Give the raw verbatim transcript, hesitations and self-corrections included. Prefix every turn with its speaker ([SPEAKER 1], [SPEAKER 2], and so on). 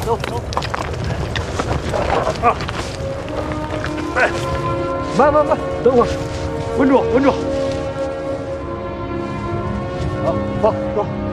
[SPEAKER 1] 走走。啊！哎，慢慢慢，等会儿，稳住稳住。好，走走。